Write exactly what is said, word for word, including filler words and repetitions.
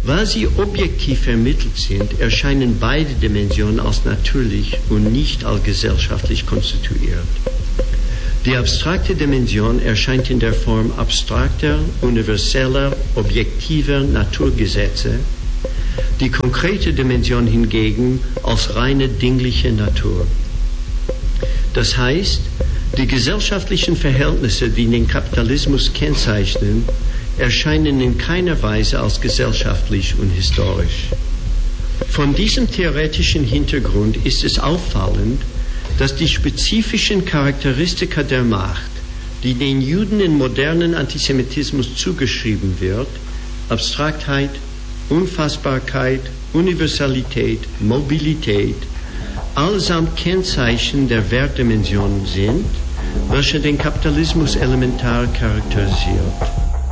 Weil sie objektiv vermittelt sind, erscheinen beide Dimensionen als natürlich und nicht als gesellschaftlich konstituiert. Die abstrakte Dimension erscheint in der Form abstrakter, universeller, objektiver Naturgesetze, die konkrete Dimension hingegen als reine dingliche Natur. Das heißt, die gesellschaftlichen Verhältnisse, die den Kapitalismus kennzeichnen, erscheinen in keiner Weise als gesellschaftlich und historisch. Von diesem theoretischen Hintergrund ist es auffallend, dass die spezifischen Charakteristika der Macht, die den Juden im modernen Antisemitismus zugeschrieben wird, Abstraktheit, Unfassbarkeit, Universalität, Mobilität, allesamt Kennzeichen der Wertdimensionen sind, welche den Kapitalismus elementar charakterisiert.